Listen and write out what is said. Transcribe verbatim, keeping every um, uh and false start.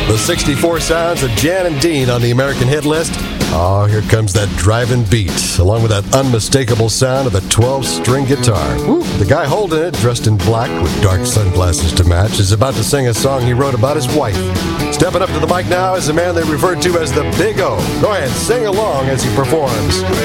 The sixty-four sounds of Jan and Dean on the American hit list. Oh, here comes that driving beat, along with that unmistakable sound of the twelve-string guitar. Woo. The guy holding it, dressed in black with dark sunglasses to match, is about to sing a song he wrote about his wife. Stepping up to the mic now is the man they refer to as the Big O. Go ahead, sing along as he performs.